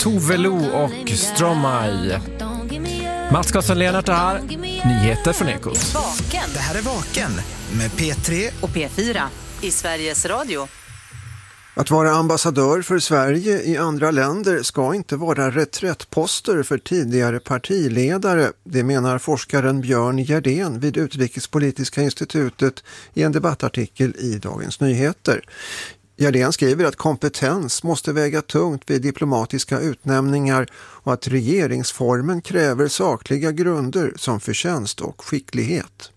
Tove Lo och Stromae. Mats Karlsson-Lennart här. Nyheter från Ekot. Vaken. Det här är Vaken med P3 och P4 i Sveriges Radio. Att vara ambassadör för Sverige i andra länder ska inte vara reträttposter för tidigare partiledare. Det menar forskaren Björn Gerdén vid Utrikespolitiska institutet i en debattartikel i Dagens Nyheter. Gerdén skriver att kompetens måste väga tungt vid diplomatiska utnämningar och att regeringsformen kräver sakliga grunder som förtjänst och skicklighet.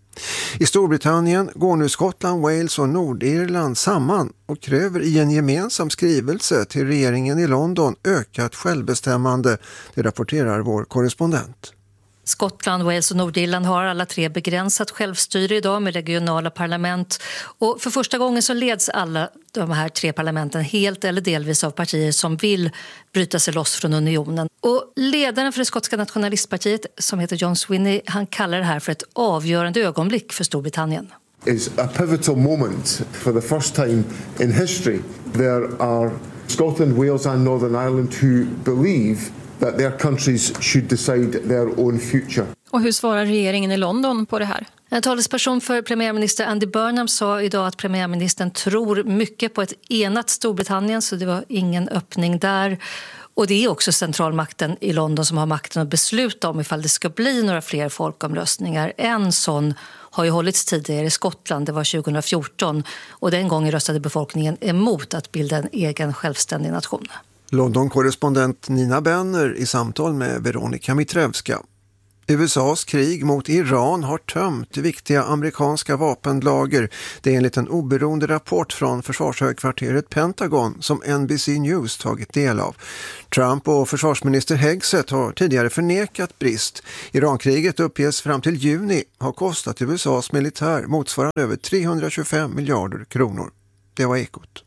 I Storbritannien går nu Skottland, Wales och Nordirland samman och kräver i en gemensam skrivelse till regeringen i London ökat självbestämmande, det rapporterar vår korrespondent. Skottland, Wales och Nordirland har alla tre begränsat självstyre idag med regionala parlament. Och för första gången så leds alla de här tre parlamenten helt eller delvis av partier som vill bryta sig loss från unionen. Och ledaren för det skotska nationalistpartiet som heter John Swinney, han kallar det här för ett avgörande ögonblick för Storbritannien. It's a pivotal moment for the first time in history. There are Scotland, Wales and Northern Ireland who believe that their countries should decide their own future. Och hur svarar regeringen i London på det här? En talesperson för premiärminister Andy Burnham sa idag att premiärministern tror mycket på ett enat Storbritannien, så det var ingen öppning där. Och det är också centralmakten i London som har makten att besluta om ifall det ska bli några fler folkomröstningar. En sån har ju hållits tidigare i Skottland, det var 2014. Och den gången röstade befolkningen emot att bilda en egen självständig nation. London-korrespondent Nina Benner i samtal med Veronika Mitrevska. USAs krig mot Iran har tömt viktiga amerikanska vapenlager. Det är enligt en oberoende rapport från försvarshögkvarteret Pentagon som NBC News tagit del av. Trump och försvarsminister Hegseth har tidigare förnekat brist. Irankriget uppges fram till juni ha kostat USAs militär motsvarande över 325 miljarder kronor. Det var Ekot.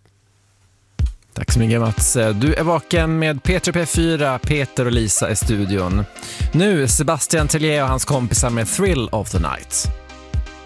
Tack så mycket Mats. Du är vaken med P3 P4, Peter och Lisa i studion. Nu Sebastian Tellier och hans kompisar med Thrill of the Night.